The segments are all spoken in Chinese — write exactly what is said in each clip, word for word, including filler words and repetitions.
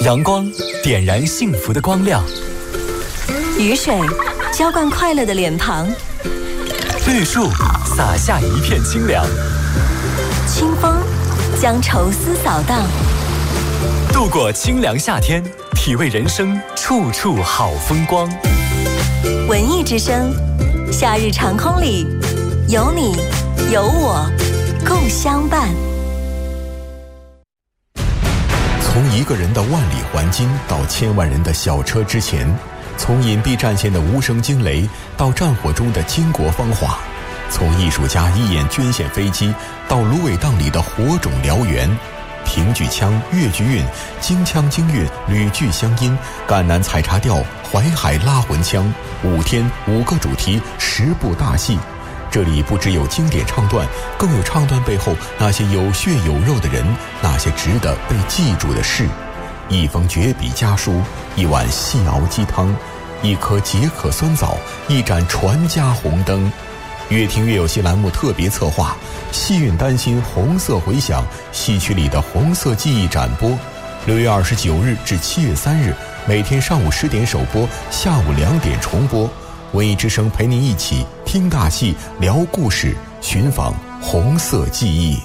阳光点燃幸福的光亮， 雨水浇灌快乐的脸庞， 绿树洒下一片清凉， 清风将愁思扫荡。 度过清凉夏天，体味人生处处好风光。 文艺之声，夏日长空里，有你有我共相伴。 从一个人的万里环金到千万人的小车之前，从隐蔽战线的无声惊雷到战火中的巾帼芳华，从艺术家一眼捐献飞机到芦苇荡里的火种燎原，评剧腔、越剧韵、京腔京韵、吕剧乡音、赣南采茶调、淮海拉魂腔，五天五个主题，十部大戏。这里不只有经典唱段，更有唱段背后那些有血有肉的人，那些值得被记住的事。一封绝笔家书，一碗细熬鸡汤，一颗解渴酸枣，一盏传家红灯。越听越有戏栏目特别策划，戏韵丹心红色回响，戏曲里的红色记忆展播。六月二十九日至七月三日，每天上午十点首播，下午两点重播。文艺之声陪您一起听大戏、聊故事，寻访红色记忆。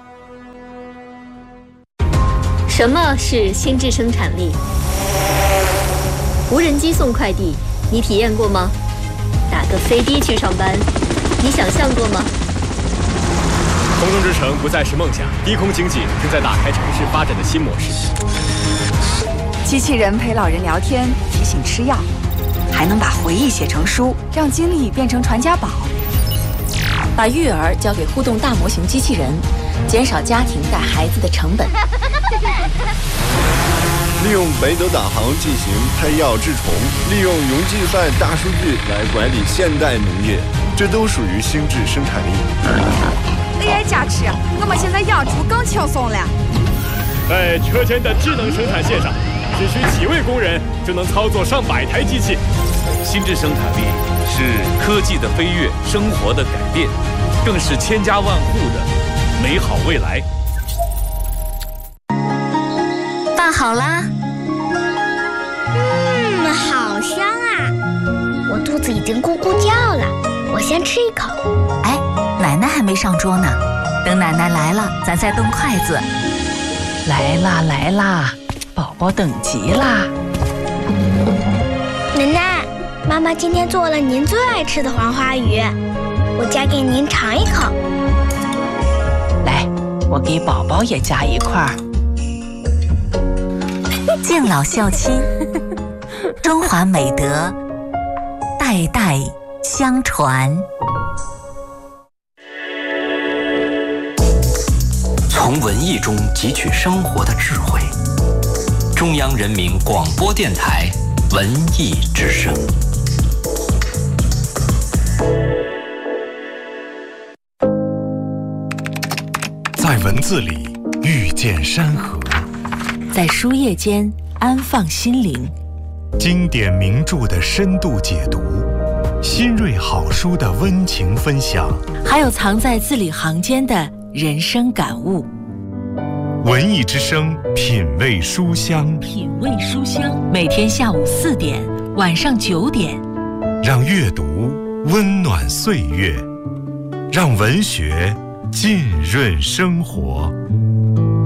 什么是心智生产力？无人机送快递，你体验过吗？打个飞的去上班，你想象过吗？ 空中之城不再是梦想，低空经济正在打开城市发展的新模式。 机器人陪老人聊天，提醒吃药，还能把回忆写成书，让经历变成传家宝。 把育儿交给互动大模型机器人，减少家庭带孩子的成本。 利用北斗导航进行配药治虫，利用云计算大数据来管理现代农业，这都属于心智生产力。 A I 加持，我们现在养猪更轻松了。 在车间的智能生产线上，只需几位工人就能操作上百台机器。 心智生产力是科技的飞跃，生活的改变，更是千家万户的美好未来。 饭好啦。 嗯，好香啊！我肚子已经咕咕叫了，我先吃一口。 哎，奶奶还没上桌呢，等奶奶来了，咱再动筷子。 来啦来啦，宝宝等急啦！ 奶奶，妈妈今天做了您最爱吃的黄花鱼，我夹给您尝一口。 来，我给宝宝也夹一块儿。 敬老孝亲，中华美德代代相传。 从文艺中汲取生活的智慧。中央人民广播电台文艺之声。 在文字里遇见山河， 在书页间安放心灵。 经典名著的深度解读，新锐好书的温情分享， 还有藏在字里行间的人生感悟。 文艺之声，品味书香， 品味书香，每天下午四点，晚上九点， 让阅读温暖岁月，让文学浸润生活。